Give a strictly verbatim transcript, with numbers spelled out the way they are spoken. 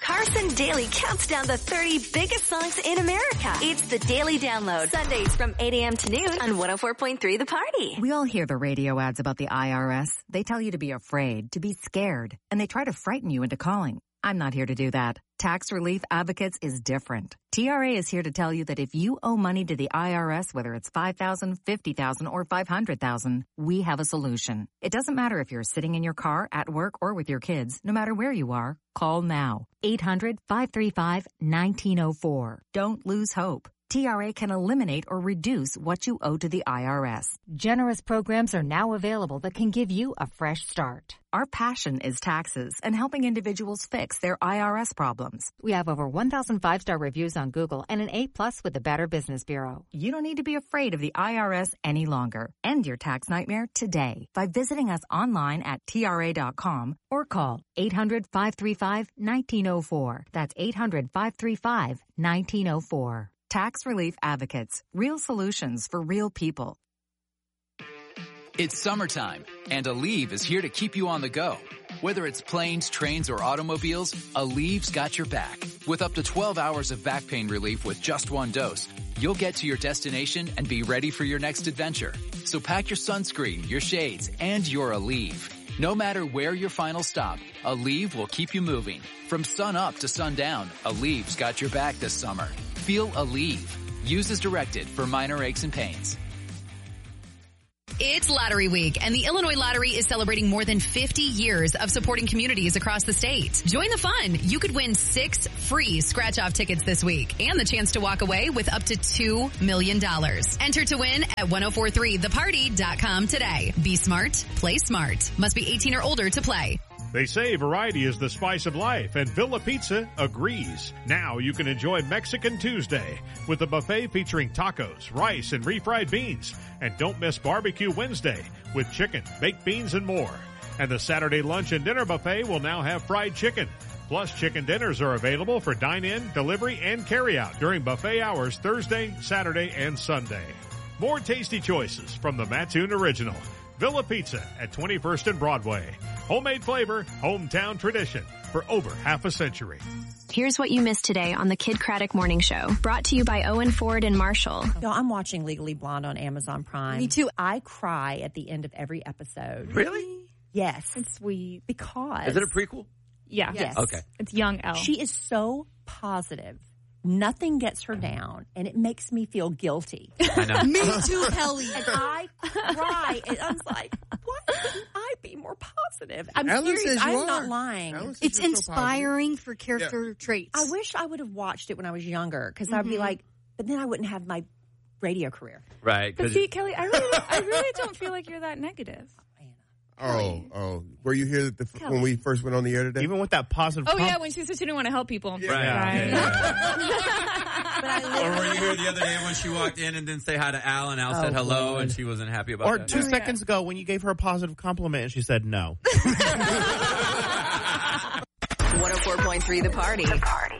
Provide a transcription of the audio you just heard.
Carson Daly counts down the thirty biggest songs in America. It's the Daily Download, Sundays from eight a.m. to noon on one oh four point three The Party. We all hear the radio ads about the I R S. They tell you to be afraid, to be scared, and they try to frighten you into calling. I'm not here to do that. Tax Relief Advocates is different. T R A is here to tell you that if you owe money to the I R S, whether it's five thousand dollars, fifty thousand dollars, or five hundred thousand dollars, we have a solution. It doesn't matter if you're sitting in your car, at work, or with your kids. No matter where you are, call now. eight hundred, five three five, one nine zero four. Don't lose hope. T R A can eliminate or reduce what you owe to the I R S. Generous programs are now available that can give you a fresh start. Our passion is taxes and helping individuals fix their I R S problems. We have over one thousand five-star reviews on Google and an A plus with the Better Business Bureau. You don't need to be afraid of the I R S any longer. End your tax nightmare today by visiting us online at T R A dot com or call eight hundred, five three five, one nine zero four. That's eight hundred, five three five, one nine zero four. Tax Relief Advocates. Real solutions for real people. It's summertime, and Aleve is here to keep you on the go. Whether it's planes, trains, or automobiles, Aleve's got your back. With up to twelve hours of back pain relief with just one dose, you'll get to your destination and be ready for your next adventure. So pack your sunscreen, your shades, and your Aleve. No matter where your final stop, Aleve will keep you moving. From sun up to sundown, Aleve's got your back this summer. Feel Aleve. Use as directed for minor aches and pains. It's Lottery Week, and the Illinois Lottery is celebrating more than fifty years of supporting communities across the state. Join the fun. You could win six free scratch-off tickets this week and the chance to walk away with up to two million dollars. Enter to win at ten forty-three the party dot com today. Be smart, play smart. Must be eighteen or older to play. They say variety is the spice of life, and Villa Pizza agrees. Now you can enjoy Mexican Tuesday with a buffet featuring tacos, rice, and refried beans. And don't miss Barbecue Wednesday with chicken, baked beans, and more. And the Saturday lunch and dinner buffet will now have fried chicken. Plus, chicken dinners are available for dine-in, delivery, and carry-out during buffet hours Thursday, Saturday, and Sunday. More tasty choices from the Mattoon Original. Villa Pizza at twenty-first and Broadway. Homemade flavor, hometown tradition for over half a century. Here's what you missed today on the Kid Craddock Morning Show. Brought to you by Owen Ford and Marshall. Yo, I'm watching Legally Blonde on Amazon Prime. Me too. I cry at the end of every episode. Really? Yes. It's sweet. Because. Is it a prequel? Yeah. Yes. Okay. It's young Elle. She is so positive. Nothing gets her down, and it makes me feel guilty. I know. Me too, Kelly. And I cry, and I'm like, why couldn't I be more positive? I'm Ellen serious. says you I'm are. not lying. Ellen says It's you're so inspiring for character Yeah. traits. I wish I would have watched it when I was younger, because Mm-hmm. I'd be like, but then I wouldn't have my radio career. Right. But 'cause see, Kelly, I really, I really don't feel like you're that negative. Oh, oh. Were you here the, when we first went on the air today? Even with that positive Oh, pump- yeah, when she said she didn't want to help people. Yeah. Right. Right. Yeah, But I Or were literally, you here the other day when she walked in and didn't say hi to Al, and Al said Oh, hello, Lord. and she wasn't happy about Or that? two Oh, yeah. seconds ago when you gave her a positive compliment and she said no. one oh four point three The Party. The Party.